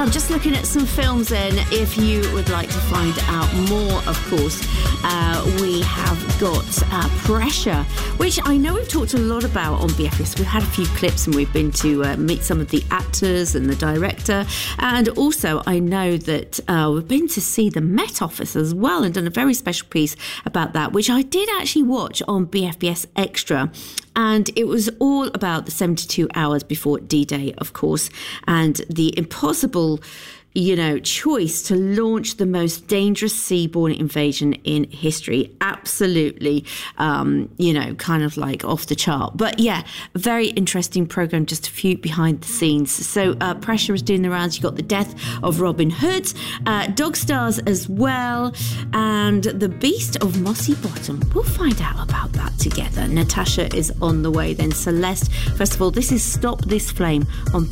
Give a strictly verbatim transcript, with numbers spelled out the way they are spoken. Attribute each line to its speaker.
Speaker 1: I'm just looking at some films then. If you would like to find out more, of course, uh, we have got uh, Pressure, which I know we've talked a lot about on B F S. We've had a few clips and we've been to uh, meet some of the actors and the director. And also, I know that uh, we've been to see the Met Office as well and done a very special piece about that, which I did actually watch on B F B S Extra. And it was all about the seventy-two hours before D-Day, of course, and the impossible, you know, choice to launch the most dangerous seaborne invasion in history. Absolutely, um, you know, kind of like off the chart. But yeah, very interesting program, just a few behind the scenes. So uh, Pressure is doing the rounds. You got the death of Robin Hood, uh, Dog Stars as well, and The Beast of Mossy Bottom. We'll find out about that together. Natasha is on the way then. Celeste, first of all, this is Stop This Flame on